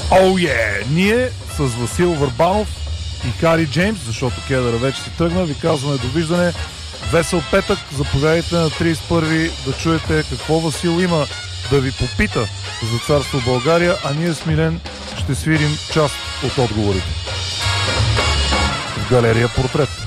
Ние с Васил Върбанов и Хари Джеймс, защото кедъра вече си тръгна, ви казваме довиждане. Весел петък, заповядайте на 31 да чуете какво Васил има да ви попита за Царство България, а ние с Милен ще свирим част от отговорите в галерия Портрет.